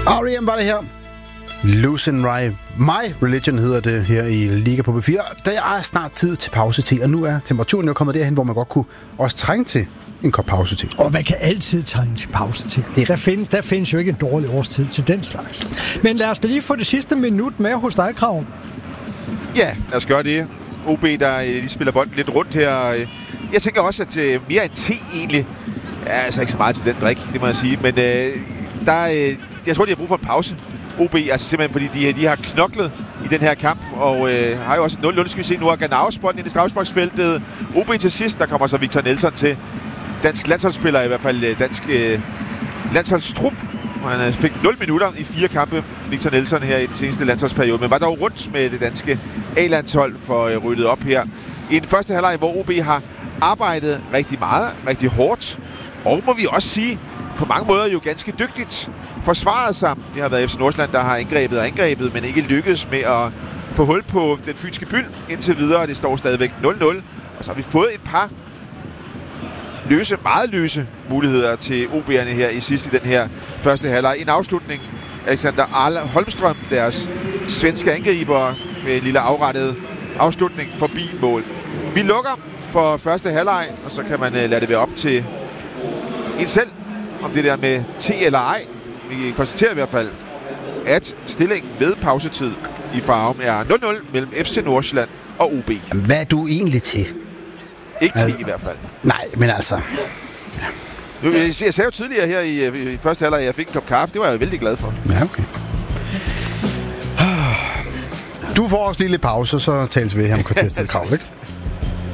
R.E.M. var det her. Losing My Religion hedder det her i Liga på B4. Der er snart tid til pause-te, og nu er temperaturen jo kommet derhen, hvor man godt kunne også trænge til en kop pause-te. Og man kan altid trænge til pause-te. Der findes jo ikke en dårlig årstid til den slags. Men lad os da lige få det sidste minut med hos dig, Krav. Ja, lad os gøre det. OB, der lige spiller bolden lidt rundt her. Jeg tænker også, at mere end te egentlig er altså ikke så meget til den drik, det må jeg sige. Men jeg tror, de har brug for en pause. OB, altså simpelthen fordi de har knoklet i den her kamp, og har jo også 0-0, skal vi se nu, og Ganaus bolden ind i strafsparksfeltet. OB til sidst, der kommer så Victor Nelson til. Dansk landsholdsspiller, i hvert fald dansk landsholdstrup. Han fik 0 minutter i 4 kampe, Victor Nelson, her i den seneste landsholdsperiode, men var dog rundt med det danske A-landshold for ryddet op her. I den første halvleg, hvor OB har arbejdet rigtig meget, rigtig hårdt, og må vi også sige, på mange måder jo ganske dygtigt forsvaret sig. Det har været FC Nordsjælland, der har angrebet, men ikke lykkedes med at få hul på den fynske byld indtil videre. Det står stadigvæk 0-0. Og så har vi fået et par meget løse muligheder til OB'erne her i sidst i den her første halvleg. En afslutning. Alexander Holmstrøm, deres svenske angriber, med en lille afrettet afslutning forbi mål. Vi lukker for første halvleg, og så kan man lade det være op til en selv, om det der med te eller ej. Vi konstaterer i hvert fald, at stillingen ved pausetid i Farum er 0-0 mellem FC Nordsjælland og OB. Hvad er du egentlig til? Ikke te i hvert fald. Nej, men altså... Ja. Jeg sagde jo tidligere her i første halvleg, at jeg fik en kop kaffe. Det var jeg vældig glad for. Ja, okay. Du får også lige lidt pause, så tales vi her om kvarterstid, Krav, ikke?